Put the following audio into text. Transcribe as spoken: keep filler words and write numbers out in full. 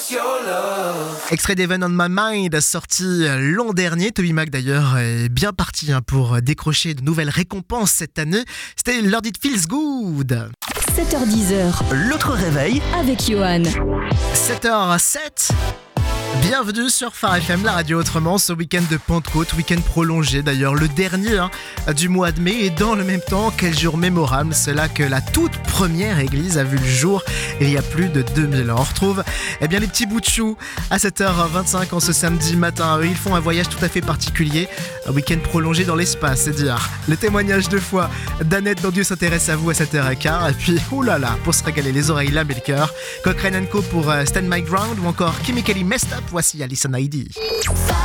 Extrait d'Heaven on My Mind, sorti l'an dernier. Toby Mac d'ailleurs est bien parti hein, pour décrocher de nouvelles récompenses cette année. C'était Lord It Feels Good. sept heures dix, L'autre réveil avec Johan. sept heures sept. Bienvenue sur Phare F M, la radio autrement, ce week-end de Pentecôte, week-end prolongé d'ailleurs, le dernier hein, du mois de mai, et dans le même temps, quel jour mémorable, c'est là que la toute première église a vu le jour il y a plus de deux mille ans. On retrouve eh bien, les petits bouts de chou à sept heures vingt-cinq en ce samedi matin. Eux, ils font un voyage tout à fait particulier, un week-end prolongé dans l'espace, c'est dire. Le témoignage de foi d'Annette dont Dieu s'intéresse à vous à sept heures quinze, et puis oulala, pour se régaler les oreilles, l'âme et le cœur, Cochrane and Co pour Stand My Ground ou encore Chemically Messed Up. Voici Alison Heidi.